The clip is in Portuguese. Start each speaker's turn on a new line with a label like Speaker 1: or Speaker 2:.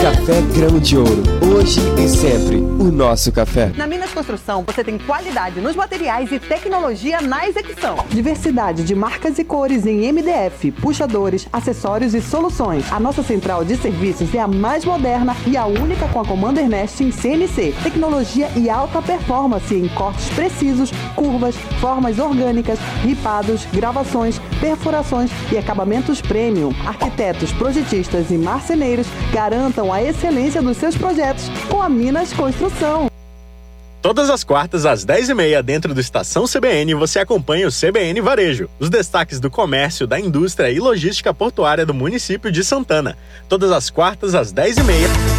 Speaker 1: Café Grão de Ouro. Hoje e sempre o nosso café.
Speaker 2: Na Minas Construção, você tem qualidade nos materiais e tecnologia na execução.
Speaker 3: Diversidade de marcas e cores em MDF, puxadores, acessórios e soluções. A nossa central de serviços é a mais moderna e a única com a Commander Nest em CNC. Tecnologia e alta performance em cortes precisos, curvas, formas orgânicas, ripados, gravações, perfurações e acabamentos premium. Arquitetos, projetistas e marceneiros garantam a excelência dos seus projetos com a Minas Construção.
Speaker 4: Todas as quartas, às 10h30, dentro do Estação CBN, você acompanha o CBN Varejo. Os destaques do comércio, da indústria e logística portuária do município de Santana. Todas as quartas, às 10h30.